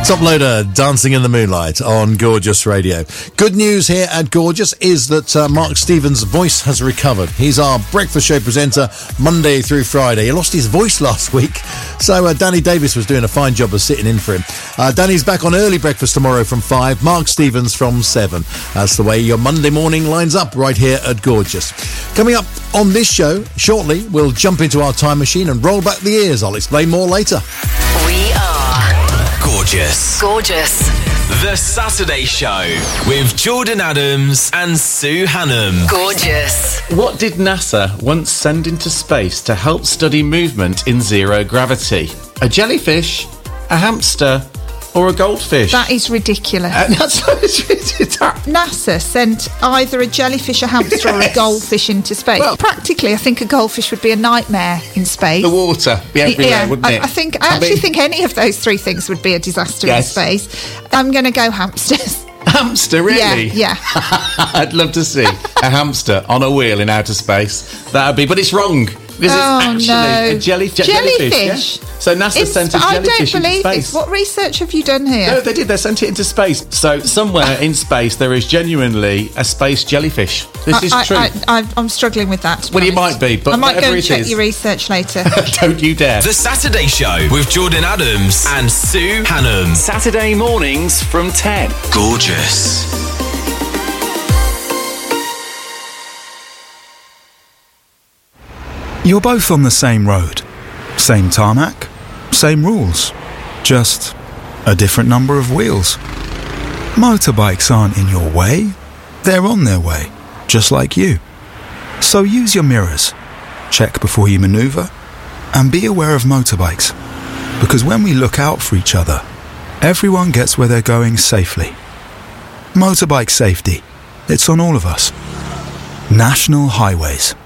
Top Loader, Dancing in the Moonlight on Gorgeous Radio. Good news here at Gorgeous is that Mark Stevens' voice has recovered. He's our breakfast show presenter Monday through Friday. He lost his voice last week, so Danny Davis was doing a fine job of sitting in for him. Danny's back on early breakfast tomorrow from 5, Mark Stevens from 7. That's the way your Monday morning lines up right here at Gorgeous. Coming up on this show, shortly, we'll jump into our time machine and roll back the years. I'll explain more later. We are Gorgeous. Gorgeous. The Saturday Show with Jordan Adams and Sue Hannam. Gorgeous. What did NASA once send into space to help study movement in zero gravity? A jellyfish, a hamster, or a goldfish? That is ridiculous. NASA sent either a jellyfish, a hamster, or a goldfish into space. Well, practically, I think a goldfish would be a nightmare in space. The water be everywhere, wouldn't it? I actually think any of those three things would be a disaster in space. I'm going to go hamsters. Hamster, really? Yeah. I'd love to see a hamster on a wheel in outer space. That would be, but it's wrong. Because it's actually a jellyfish. Yeah? So NASA sent a jellyfish into space. This. What research have you done here? No, they did. They sent it into space. So somewhere in space there is genuinely a space jellyfish. This is true. I'm struggling with that. Well, you might be, but I might go and check your research later. Don't you dare. The Saturday Show with Jordan Adams and Sue Hannam. Saturday mornings from 10. Gorgeous. You're both on the same road, same tarmac, same rules, just a different number of wheels. Motorbikes aren't in your way, they're on their way, just like you. So use your mirrors, check before you manoeuvre, and be aware of motorbikes. Because when we look out for each other, everyone gets where they're going safely. Motorbike safety, it's on all of us. National Highways.